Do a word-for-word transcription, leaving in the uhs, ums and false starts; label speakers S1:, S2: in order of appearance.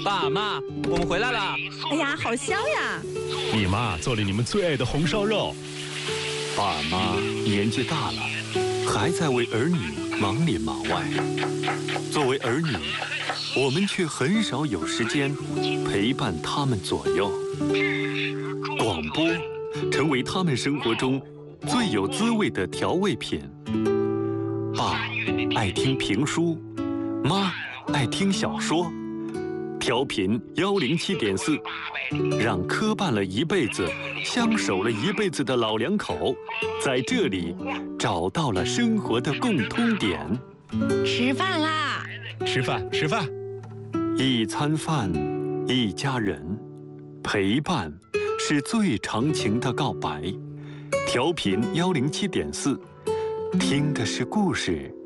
S1: 爸妈，我们回来啦！
S2: 哎呀，好香呀！
S3: 你妈做了你们最爱的红烧肉。
S4: 爸妈年纪大了，还在为儿女忙里忙外。作为儿女，我们却很少有时间陪伴他们左右。广播成为他们生活中最有滋味的调味品。爸爱听评书，妈爱听小说。调频幺零七点四，让磕绊了一辈子、相守了一辈子的老两口，在这里找到了生活的共通点。
S2: 吃饭啦！
S3: 吃饭，吃饭。
S4: 一餐饭，一家人，陪伴是最长情的告白。调频幺零七点四，听的是故事，